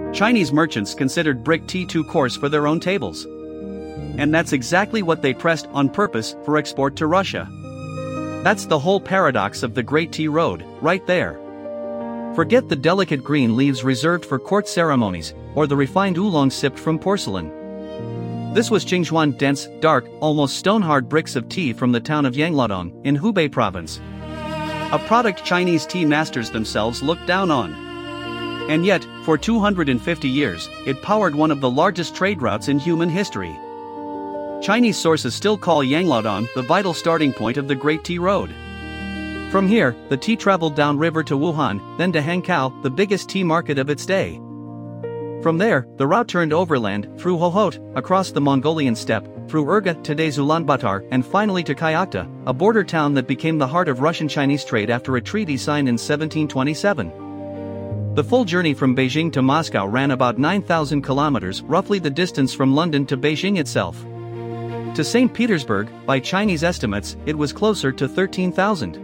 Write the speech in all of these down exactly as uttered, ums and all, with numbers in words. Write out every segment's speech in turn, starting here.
Chinese merchants considered brick tea too coarse for their own tables. And that's exactly what they pressed on purpose for export to Russia. That's the whole paradox of the Great Tea Road, right there. Forget the delicate green leaves reserved for court ceremonies, or the refined oolong sipped from porcelain. This was Jingzhuan dense, dark, almost stone-hard bricks of tea from the town of Yangladong, in Hubei province. A product Chinese tea masters themselves looked down on. And yet, for two hundred fifty years, it powered one of the largest trade routes in human history. Chinese sources still call Yangladong the vital starting point of the Great Tea Road. From here, the tea traveled downriver to Wuhan, then to Hankow, the biggest tea market of its day. From there, the route turned overland, through Hohhot, across the Mongolian steppe, through Urga, today's Ulaanbaatar, and finally to Kyakhta, a border town that became the heart of Russian-Chinese trade after a treaty signed in seventeen twenty-seven. The full journey from Beijing to Moscow ran about nine thousand kilometers, roughly the distance from London to Beijing itself. To Saint Petersburg, by Chinese estimates, it was closer to thirteen thousand.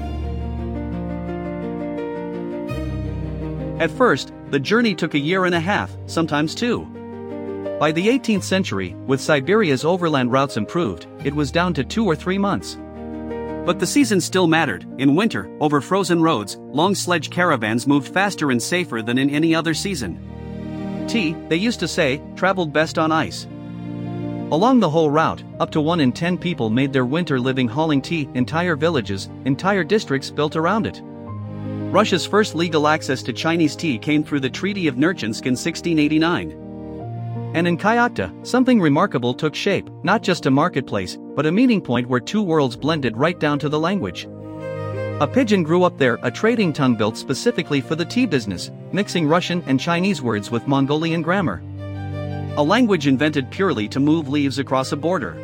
At first, the journey took a year and a half, sometimes two. By the eighteenth century, with Siberia's overland routes improved, it was down to two or three months. But the season still mattered. In winter, over frozen roads, long sledge caravans moved faster and safer than in any other season. Tea, they used to say, traveled best on ice. Along the whole route, up to one in ten people made their winter living hauling tea, entire villages, entire districts built around it. Russia's first legal access to Chinese tea came through the Treaty of Nerchinsk in sixteen eighty-nine. And in Kyakhta, something remarkable took shape, not just a marketplace, but a meeting point where two worlds blended right down to the language. A pidgin grew up there, a trading tongue built specifically for the tea business, mixing Russian and Chinese words with Mongolian grammar. A language invented purely to move leaves across a border.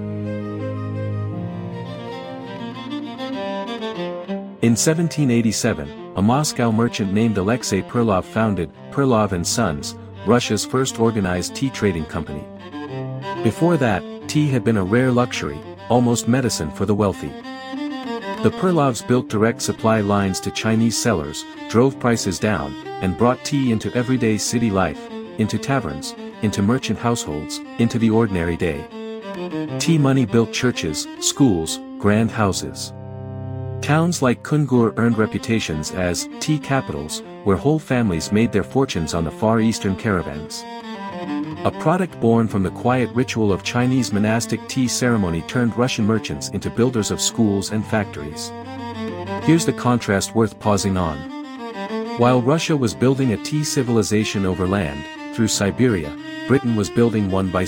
In seventeen eighty-seven, a Moscow merchant named Alexei Perlov founded Perlov and Sons, Russia's first organized tea trading company. Before that, tea had been a rare luxury, almost medicine for the wealthy. The Perlovs built direct supply lines to Chinese sellers, drove prices down, and brought tea into everyday city life, into taverns, into merchant households, into the ordinary day. Tea money built churches, schools, grand houses. Towns like Kungur earned reputations as tea capitals, where whole families made their fortunes on the Far Eastern caravans. A product born from the quiet ritual of Chinese monastic tea ceremony turned Russian merchants into builders of schools and factories. Here's the contrast worth pausing on. While Russia was building a tea civilization over land, through Siberia, Britain was building one by